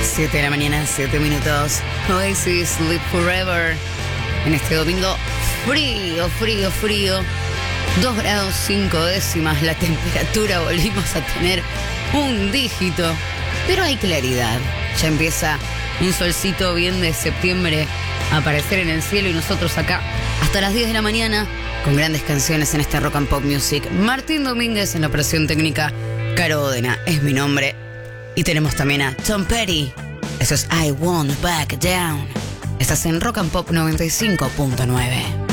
7 de la mañana, 7 minutos. Oasis, Live Forever. En este domingo frío. 2 grados 5 décimas la temperatura. Volvimos a tener un dígito. Pero hay claridad. Ya empieza un solcito bien de septiembre a aparecer en el cielo. Y nosotros acá hasta las 10 de la mañana con grandes canciones en este Rock and Pop Music. Martín Domínguez en la operación técnica. Caro Odena es mi nombre. Y tenemos también a Tom Petty. Eso es I Won't Back Down. Estás en Rock and Pop 95.9.